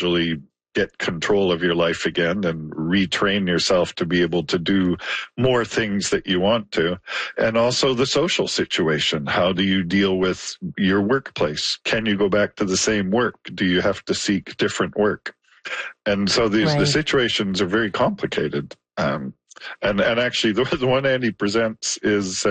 gradually get control of your life again and retrain yourself to be able to do more things that you want to. And also the social situation. How do you deal with your workplace? Can you go back to the same work? Do you have to seek different work? And so the situations are very complicated. And actually the one Andy presents is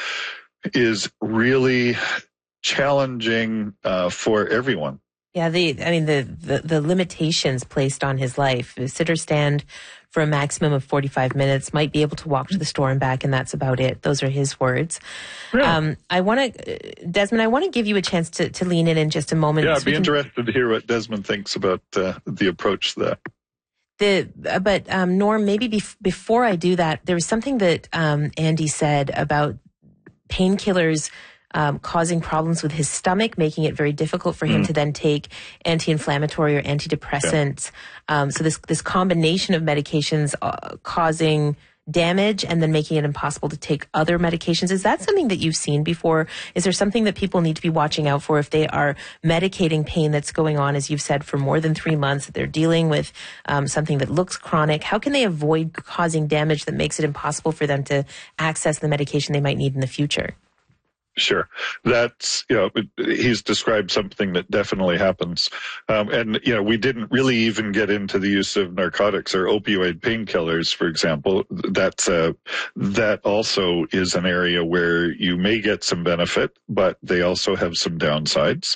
really challenging for everyone. Yeah, the limitations placed on his life. Sit or stand for a maximum of 45 minutes, might be able to walk to the store and back, and that's about it. Those are his words. Really? Desmond, I want to give you a chance to lean in just a moment. Yeah, I'd be interested to hear what Desmond thinks about the approach to that. But Norm, maybe before I do that, there was something that Andy said about painkillers causing problems with his stomach, making it very difficult for him to then take anti-inflammatory or antidepressants. So this combination of medications causing damage and then making it impossible to take other medications. Is that something that you've seen before? Is there something that people need to be watching out for if they are medicating pain that's going on, as you've said, for more than 3 months, that they're dealing with something that looks chronic? How can they avoid causing damage that makes it impossible for them to access the medication they might need in the future? Sure. That's, he's described something that definitely happens. And we didn't really even get into the use of narcotics or opioid painkillers, for example. That also is an area where you may get some benefit, but they also have some downsides.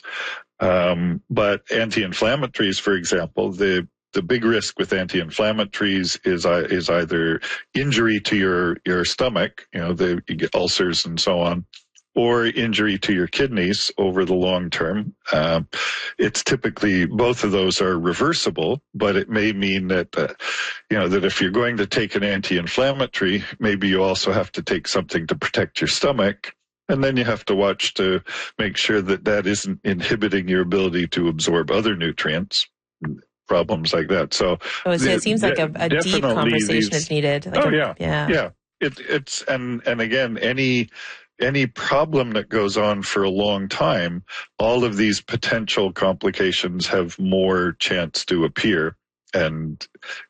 But anti-inflammatories, for example, the big risk with anti-inflammatories is either injury to your stomach, you get ulcers and so on, or injury to your kidneys over the long term. It's typically, both of those are reversible, but it may mean that, that if you're going to take an anti-inflammatory, maybe you also have to take something to protect your stomach. And then you have to watch to make sure that isn't inhibiting your ability to absorb other nutrients. Problems like that. So it seems like a deep conversation is needed. It's again, any problem that goes on for a long time, all of these potential complications have more chance to appear, and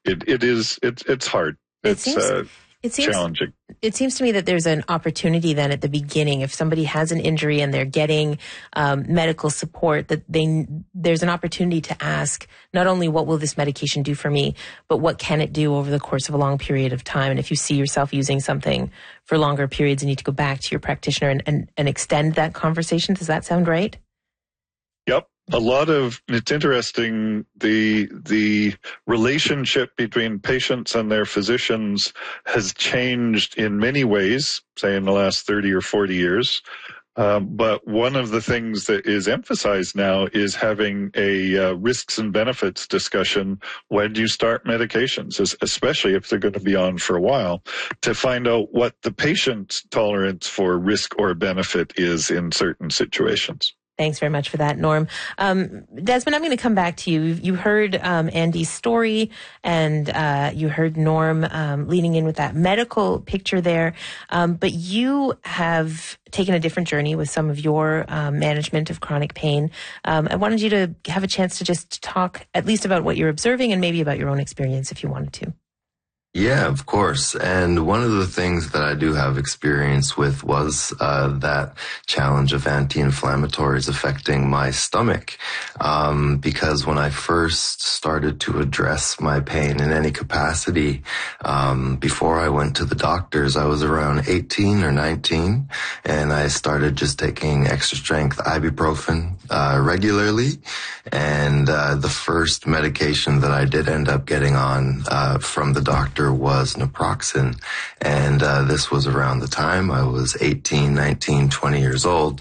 it's hard. It's challenging. It seems to me that there's an opportunity then at the beginning. If somebody has an injury and they're getting medical support, that there's an opportunity to ask not only what will this medication do for me, but what can it do over the course of a long period of time. And if you see yourself using something for longer periods, you need to go back to your practitioner and extend that conversation. Does that sound right? Yep. It's interesting, the relationship between patients and their physicians has changed in many ways, say in the last 30 or 40 years. But one of the things that is emphasized now is having a risks and benefits discussion when you start medications, especially if they're going to be on for a while, to find out what the patient's tolerance for risk or benefit is in certain situations. Thanks very much for that, Norm. Desmond, I'm going to come back to you. You heard Andy's story, and you heard Norm leaning in with that medical picture there. But you have taken a different journey with some of your management of chronic pain. I wanted you to have a chance to just talk at least about what you're observing and maybe about your own experience if you wanted to. Yeah, of course. And one of the things that I do have experience with was that challenge of anti-inflammatories affecting my stomach. Because when I first started to address my pain in any capacity, before I went to the doctors, I was around 18 or 19, and I started just taking extra strength ibuprofen regularly. And the first medication that I did end up getting on from the doctor was naproxen, and this was around the time I was 18, 19, 20 years old,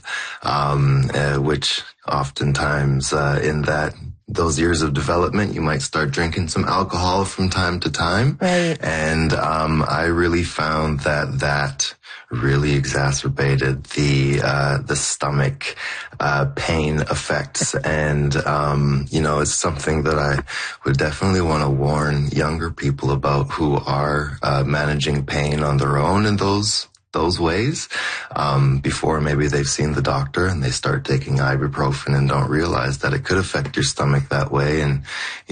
which oftentimes in those years of development, you might start drinking some alcohol from time to time. Right. And I really found that really exacerbated the stomach pain effects. And it's something that I would definitely want to warn younger people about who are managing pain on their own in those ways, before maybe they've seen the doctor and they start taking ibuprofen and don't realize that it could affect your stomach that way. And